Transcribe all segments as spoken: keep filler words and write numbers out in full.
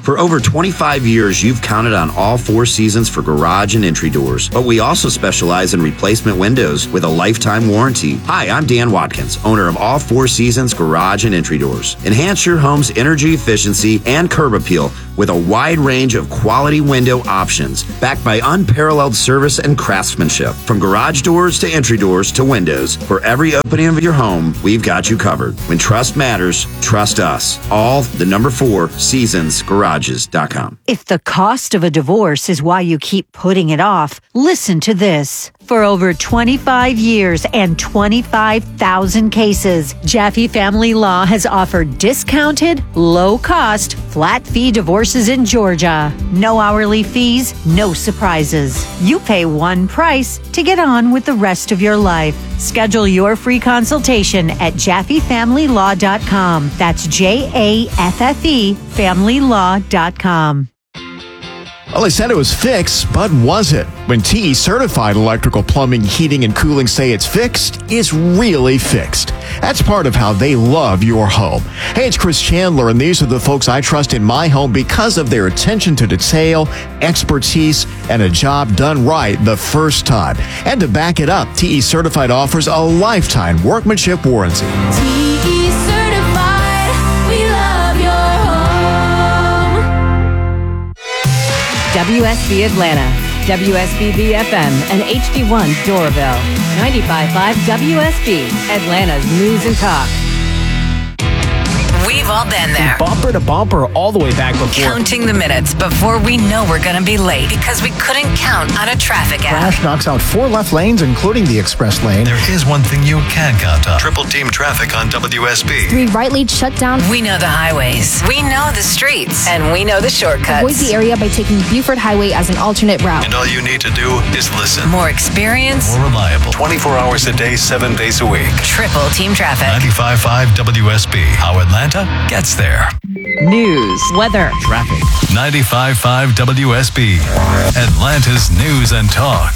For over twenty-five years, you've counted on All Four Seasons for garage and entry doors. But we also specialize in replacement windows with a lifetime warranty. Hi, I'm Dan Watkins, owner of All Four Seasons Garage and Entry Doors. Enhance your home's energy efficiency and curb appeal with a wide range of quality window options backed by unparalleled service and craftsmanship. From garage doors to entry doors to windows, for every opening of your home, we've got you covered. When trust matters, trust us. All the number four seasons garages dot com. If the cost of a divorce is why you keep putting it off, listen to this. For over twenty-five years and twenty-five thousand cases, Jaffe Family Law has offered discounted, low-cost, flat-fee divorces in Georgia. No hourly fees, no surprises. You pay one price to get on with the rest of your life. Schedule your free consultation at jaffe family law dot com. That's J A F F E family law dot com. Well, they said it was fixed, but was it? When T E certified electrical, plumbing, heating, and cooling say it's fixed, it's really fixed. That's part of how they love your home. Hey, it's Chris Chandler, and these are the folks I trust in my home because of their attention to detail, expertise, and a job done right the first time. And to back it up, T E certified offers a lifetime workmanship warranty. T E certified, we love your home. W S B Atlanta, W S B B F M, and H D one Doraville. ninety-five point five W S B, Atlanta's News and Talk. We've all been there. Bumper to bumper all the way back before. Counting the minutes before we know we're going to be late because we couldn't count on a traffic app. Crash knocks out four left lanes, including the express lane. There is one thing you can count on. Triple team traffic on W S B. Three right lanes shut down. We know the highways. We know the streets. And we know the shortcuts. Avoid the area by taking Buford Highway as an alternate route. And all you need to do is listen. More experience. More reliable. twenty-four hours a day, seven days a week. Triple team traffic. ninety-five point five W S B. How Atlanta gets there. News, weather, Traffic. ninety-five point five W S B. Atlanta's News and Talk.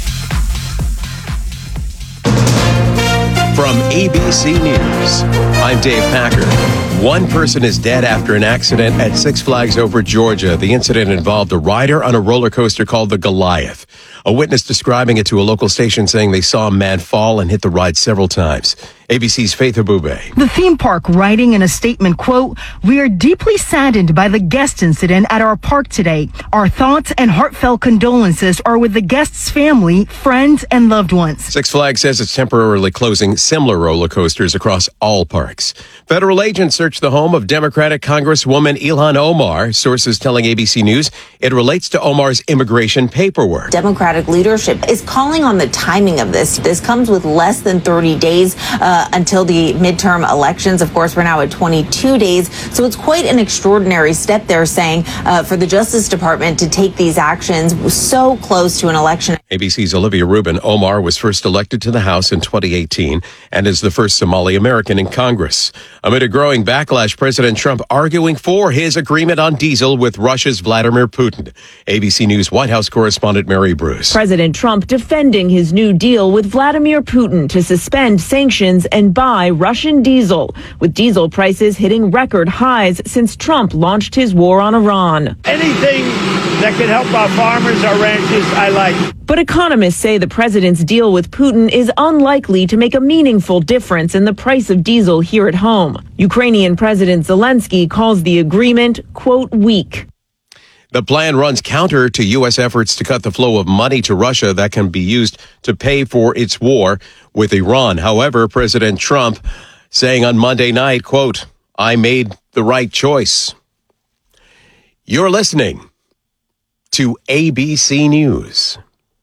From A B C News, I'm Dave Packer. One person is dead after an accident at Six Flags Over Georgia. The incident involved a rider on a roller coaster called the Goliath. A witness describing it to a local station saying they saw a man fall and hit the ride several times. A B C's Faith Abube. The theme park writing in a statement, quote, "We are deeply saddened by the guest incident at our park today. Our thoughts and heartfelt condolences are with the guest's family, friends, and loved ones." Six Flags says it's temporarily closing similar roller coasters across all parks. Federal agents searched the home of Democratic Congresswoman Ilhan Omar. Sources telling A B C News it relates to Omar's immigration paperwork. Democratic leadership is calling on the timing of this. This comes with less than thirty days uh, until the midterm elections. Of course, we're now at twenty-two days. So it's quite an extraordinary step, they're saying, uh, for the Justice Department to take these actions so close to an election. A B C's Olivia Rubin. Omar was first elected to the House in twenty eighteen and is the first Somali American in Congress. Amid a growing backlash, President Trump arguing for his agreement on diesel with Russia's Vladimir Putin. A B C News White House correspondent Mary Bruce. President Trump defending his new deal with Vladimir Putin to suspend sanctions and buy Russian diesel, with diesel prices hitting record highs since Trump launched his war on Iran. Anything that can help our farmers, our ranchers, I like. But economists say the president's deal with Putin is unlikely to make a meaningful difference in the price of diesel here at home. Ukrainian President Zelensky calls the agreement, quote, weak. The plan runs counter to U S efforts to cut the flow of money to Russia that can be used to pay for its war with Iran. However, President Trump saying on Monday night, quote, "I made the right choice." You're listening to A B C News.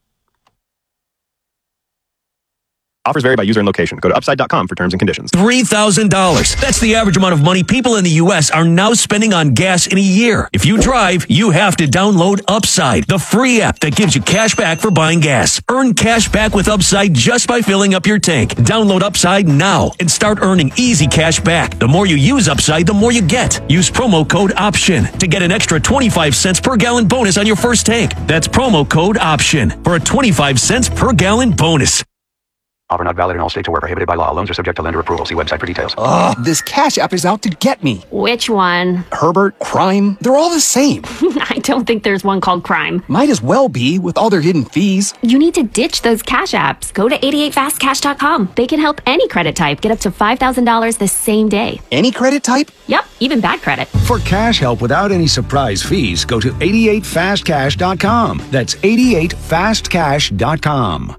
Offers vary by user and location. Go to upside dot com for terms and conditions. three thousand dollars. That's the average amount of money people in the U S are now spending on gas in a year. If you drive, you have to download Upside, the free app that gives you cash back for buying gas. Earn cash back with Upside just by filling up your tank. Download Upside now and start earning easy cash back. The more you use Upside, the more you get. Use promo code OPTION to get an extra twenty-five cents per gallon bonus on your first tank. That's promo code OPTION for a twenty-five cents per gallon bonus. Offer not valid in all states or where prohibited by law. Loans are subject to lender approval. See website for details. Ugh, this Cash App is out to get me. Which one? Herbert, Crime, they're all the same. I don't think there's one called Crime. Might as well be with all their hidden fees. You need to ditch those Cash Apps. Go to eighty-eight fast cash dot com. They can help any credit type get up to five thousand dollars the same day. Any credit type? Yep, even bad credit. For cash help without any surprise fees, go to eighty-eight fast cash dot com. That's eighty-eight fast cash dot com.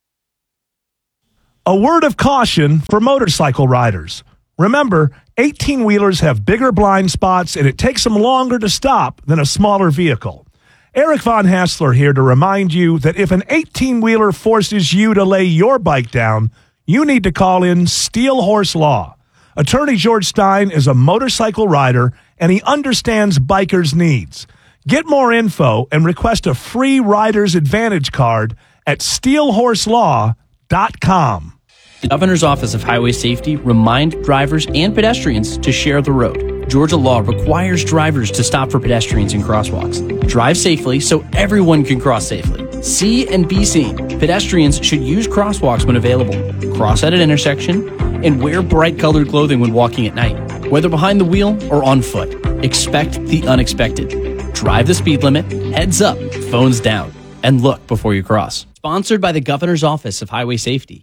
A word of caution for motorcycle riders. Remember, eighteen-wheelers have bigger blind spots and it takes them longer to stop than a smaller vehicle. Eric Von Hassler here to remind you that if an eighteen-wheeler forces you to lay your bike down, you need to call in Steel Horse Law. Attorney George Stein is a motorcycle rider and he understands bikers' needs. Get more info and request a free Rider's Advantage card at steel horse law dot com. The Governor's Office of Highway Safety remind drivers and pedestrians to share the road. Georgia law requires drivers to stop for pedestrians in crosswalks. Drive safely so everyone can cross safely. See and be seen. Pedestrians should use crosswalks when available, cross at an intersection, and wear bright-colored clothing when walking at night. Whether behind the wheel or on foot, expect the unexpected. Drive the speed limit, heads up, phones down, and look before you cross. Sponsored by the Governor's Office of Highway Safety.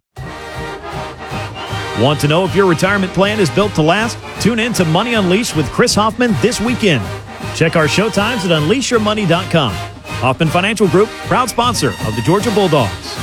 Want to know if your retirement plan is built to last? Tune in to Money Unleashed with Chris Hoffman this weekend. Check our show times at unleash your money dot com. Hoffman Financial Group, proud sponsor of the Georgia Bulldogs.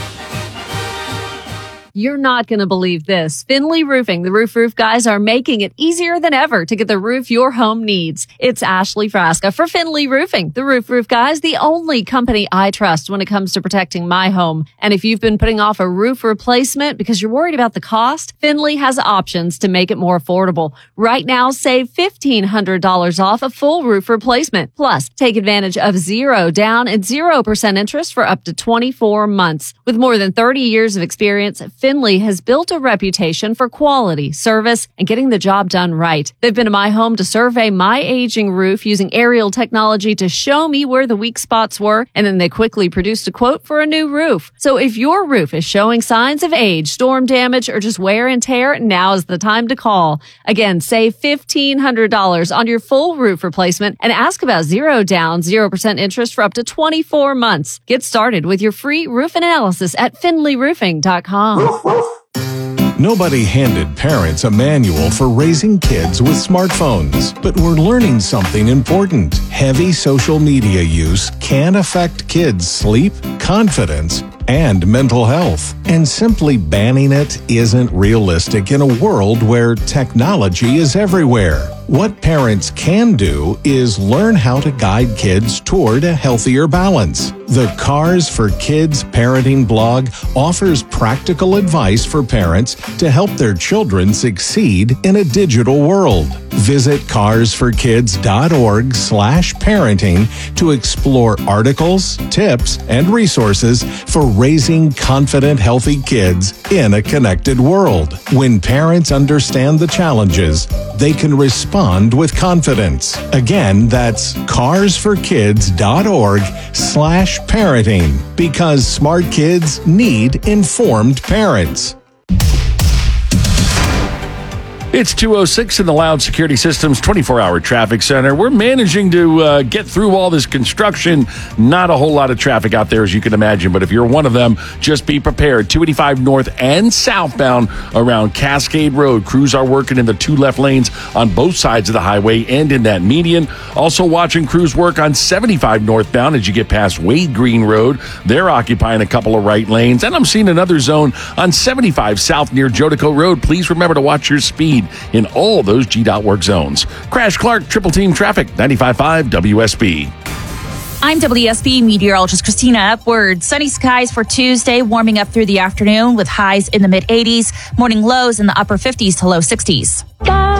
You're not going to believe this. Finley Roofing, the Roof Roof guys, are making it easier than ever to get the roof your home needs. It's Ashley Frasca for Finley Roofing, the Roof Roof guys, the only company I trust when it comes to protecting my home. And if you've been putting off a roof replacement because you're worried about the cost, Finley has options to make it more affordable. Right now, save fifteen hundred dollars off a full roof replacement. Plus, take advantage of zero down and zero percent interest for up to twenty-four months. With more than thirty years of experience, Finley has built a reputation for quality, service, and getting the job done right. They've been to my home to survey my aging roof using aerial technology to show me where the weak spots were, and then they quickly produced a quote for a new roof. So if your roof is showing signs of age, storm damage, or just wear and tear, now is the time to call. Again, save fifteen hundred dollars on your full roof replacement and ask about zero down, zero percent interest for up to twenty-four months. Get started with your free roof analysis at finley roofing dot com. Nobody handed parents a manual for raising kids with smartphones, but we're learning something important. Heavy social media use can affect kids' sleep, confidence, and mental health. And simply banning it isn't realistic in a world where technology is everywhere. What parents can do is learn how to guide kids toward a healthier balance. The Cars for Kids parenting blog offers practical advice for parents to help their children succeed in a digital world. Visit cars for kids dot org slash parenting to explore articles, tips, and resources for raising confident, healthy kids in a connected world. When parents understand the challenges, they can respond with confidence. Again, that's cars for kids dot org slash parenting, because smart kids need informed parents. It's two oh six in the Loud Security Systems twenty-four hour traffic center. We're managing to uh, get through all this construction. Not a whole lot of traffic out there, as you can imagine, but if you're one of them, just be prepared. two eighty-five north and southbound around Cascade Road. Crews are working in the two left lanes on both sides of the highway and in that median. Also watching crews work on seventy-five northbound as you get past Wade Green Road. They're occupying a couple of right lanes. And I'm seeing another zone on seventy-five south near Jodico Road. Please remember to watch your speed in all those G DOT work zones. Crash Clark, Triple Team Traffic, ninety-five point five W S B. I'm W S B meteorologist Christina Upward. Sunny skies for Tuesday, warming up through the afternoon with highs in the mid eighties, morning lows in the upper fifties to low sixties. Bye.